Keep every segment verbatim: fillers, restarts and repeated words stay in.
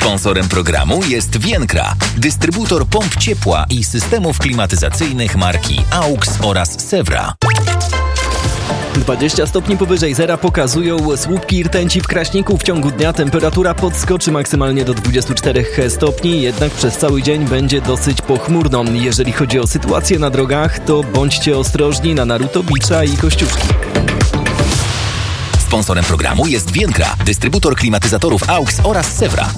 Sponsorem programu jest Vienkra, dystrybutor pomp ciepła i systemów klimatyzacyjnych marki AUX oraz Sewra. dwadzieścia stopni powyżej zera pokazują słupki rtęci w Kraśniku. W ciągu dnia temperatura podskoczy maksymalnie do dwudziestu czterech stopni, jednak przez cały dzień będzie dosyć pochmurno. Jeżeli chodzi o sytuację na drogach, to bądźcie ostrożni na Narutowicza i Kościuszki. Sponsorem programu jest Vienkra, dystrybutor klimatyzatorów AUX oraz Sewra.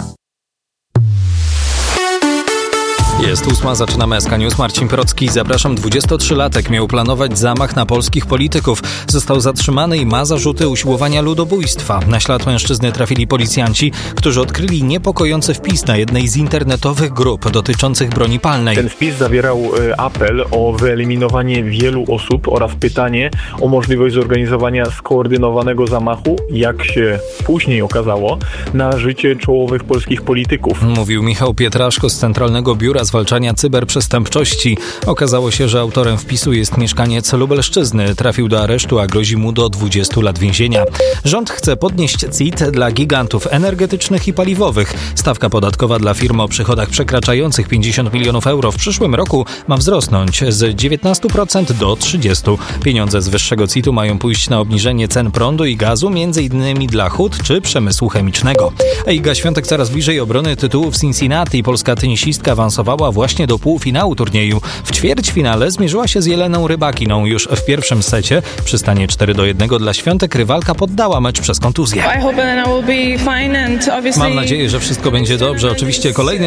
Jest ósma, zaczynamy S K News. Marcin Procki, zapraszam. dwudziestotrzylatek miał planować zamach na polskich polityków. Został zatrzymany i ma zarzuty usiłowania ludobójstwa. Na ślad mężczyzny trafili policjanci, którzy odkryli niepokojący wpis na jednej z internetowych grup dotyczących broni palnej. Ten wpis zawierał apel o wyeliminowanie wielu osób oraz pytanie o możliwość zorganizowania skoordynowanego zamachu, jak się później okazało, na życie czołowych polskich polityków. Mówił Michał Pietraszko z Centralnego Biura Zwalczania Cyberprzestępczości. Okazało się, że autorem wpisu jest mieszkaniec Lubelszczyzny. Trafił do aresztu, a grozi mu do dwudziestu lat więzienia. Rząd chce podnieść C I T dla gigantów energetycznych i paliwowych. Stawka podatkowa dla firm o przychodach przekraczających pięćdziesiąt milionów euro w przyszłym roku ma wzrosnąć z dziewiętnastu procent do trzydziestu procent. Pieniądze z wyższego C I T-u mają pójść na obniżenie cen prądu i gazu, między innymi dla hut czy przemysłu chemicznego. A Iga Świątek coraz bliżej obrony tytułu w Cincinnati. Polska tenisistka awansowała właśnie do półfinału turnieju. W ćwierćfinale zmierzyła się z Jeleną Rybakiną. Już w pierwszym secie przy stanie cztery do jednego dla Świątek rywalka poddała mecz przez kontuzję. Mam nadzieję, że wszystko będzie dobrze. Oczywiście kolejny